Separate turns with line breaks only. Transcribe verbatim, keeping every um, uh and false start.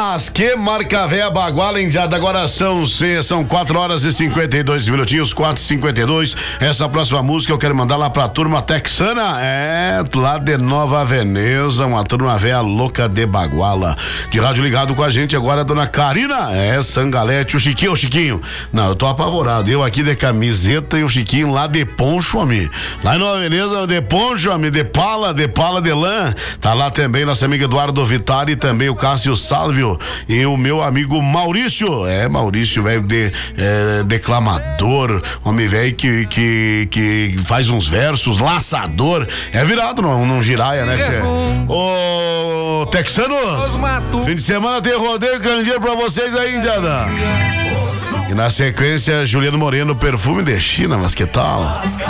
Mas que marca véia baguala, indiada. Agora são, são quatro horas e cinquenta e dois minutinhos, quatro e cinquenta e dois. Essa próxima música eu quero mandar lá pra turma texana, é, lá de Nova Veneza, uma turma véia louca de baguala. De rádio ligado com a gente agora, a dona Karina, é, Sangalete, o Chiquinho, o Chiquinho. Não, eu tô apavorado, eu aqui de camiseta e o Chiquinho lá de poncho, homem. Lá em Nova Veneza, de poncho, homem, de pala, de pala de lã. Tá lá também nosso amigo Eduardo Vitari, também o Cássio Salvio e o meu amigo Maurício. É, Maurício, velho, de, é, declamador, homem velho que, que, que faz uns versos, laçador. É virado num, num giraia, né, che? Ô, texanos, fim de semana tem rodeio candeeiro pra vocês aí, indiada. E na sequência, Juliano Moreno, Perfume de China, mas que tal?